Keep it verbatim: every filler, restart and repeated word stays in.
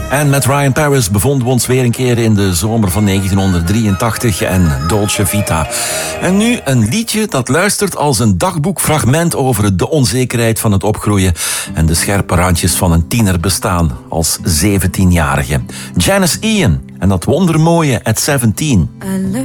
En met Ryan Paris bevonden we ons weer een keer in de zomer van negentienhonderddrieëntachtig en Dolce Vita. En nu een liedje dat luistert als een dagboekfragment over de onzekerheid van het opgroeien en de scherpe randjes van een tienerbestaan als zeventienjarige. Janis Ian en dat wondermooie At zeventien.